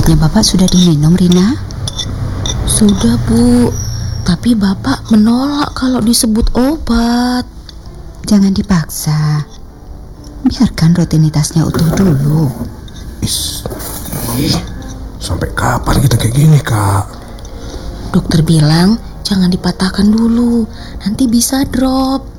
Obatnya Bapak sudah diminum, Rina? Sudah, Bu. Tapi Bapak menolak kalau disebut obat. Jangan dipaksa. Biarkan rutinitasnya utuh dulu. Sampai kapan kita kayak gini, Kak? Dokter bilang jangan dipatahkan dulu, nanti bisa drop.